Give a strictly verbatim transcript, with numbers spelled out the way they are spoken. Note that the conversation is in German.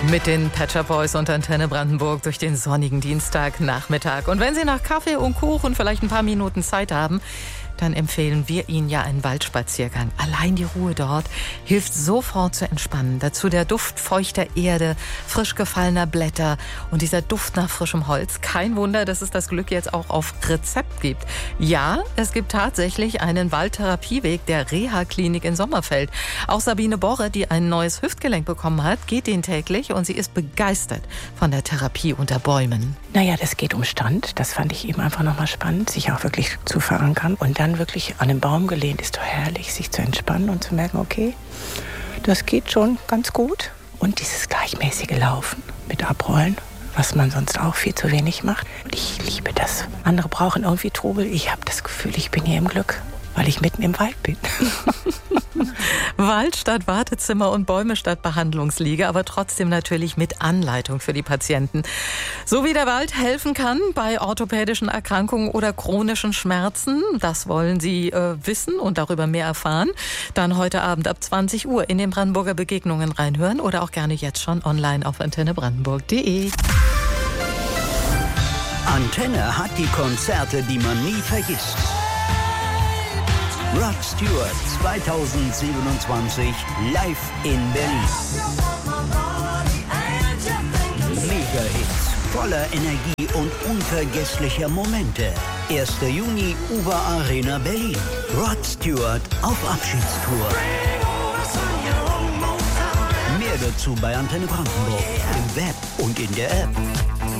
Mit den Pet Shop Boys und Antenne Brandenburg durch den sonnigen Dienstagnachmittag. Und wenn Sie nach Kaffee und Kuchen vielleicht ein paar Minuten Zeit haben, dann empfehlen wir Ihnen ja einen Waldspaziergang. Allein die Ruhe dort hilft sofort zu entspannen. Dazu der Duft feuchter Erde, frisch gefallener Blätter und dieser Duft nach frischem Holz. Kein Wunder, dass es das Glück jetzt auch auf Rezept gibt. Ja, es gibt tatsächlich einen Waldtherapieweg der Reha-Klinik in Sommerfeld. Auch Sabine Borre, die ein neues Hüftgelenk bekommen hat, geht den täglich und sie ist begeistert von der Therapie unter Bäumen. Naja, das geht um Stand. Das fand ich eben einfach nochmal spannend, sich auch wirklich zu verankern. Und dann wirklich an den Baum gelehnt, ist doch herrlich, sich zu entspannen und zu merken, okay, das geht schon ganz gut. Und dieses gleichmäßige Laufen mit Abrollen, was man sonst auch viel zu wenig macht. Ich liebe das. Andere brauchen irgendwie Trubel. Ich habe das Gefühl, ich bin hier im Glück, weil ich mitten im Wald bin. Wald statt Wartezimmer und Bäume statt Behandlungsliege, aber trotzdem natürlich mit Anleitung für die Patienten. So wie der Wald helfen kann bei orthopädischen Erkrankungen oder chronischen Schmerzen, das wollen Sie äh, wissen und darüber mehr erfahren, dann heute Abend ab zwanzig Uhr in den Brandenburger Begegnungen reinhören oder auch gerne jetzt schon online auf antenne brandenburg punkt de. Antenne hat die Konzerte, die man nie vergisst. Rod Stewart zweitausendsiebenundzwanzig live in Berlin. Mega-Hits voller Energie und unvergesslicher Momente. erster Juni, Uber Arena Berlin. Rod Stewart auf Abschiedstour. Mehr dazu bei Antenne Brandenburg, im Web und in der App.